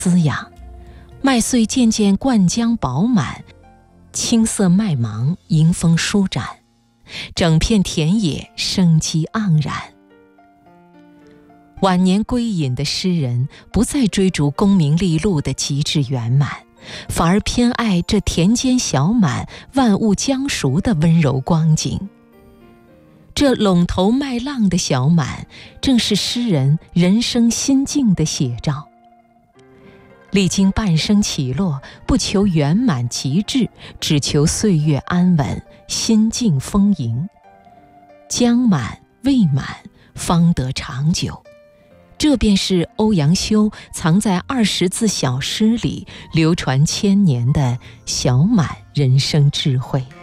滋养，麦穗渐渐灌浆饱满，青色麦芒迎风舒展，整片田野生机盎然。晚年归隐的诗人不再追逐功名利禄的极致圆满，反而偏爱这田间小满、万物将熟的温柔光景。这陇头麦浪的小满，正是诗人人生心境的写照。历经半生起落，不求圆满极致，只求岁月安稳，心境丰盈。将满未满，方得长久。这便是欧阳修藏在20字小诗里流传千年的小满人生智慧。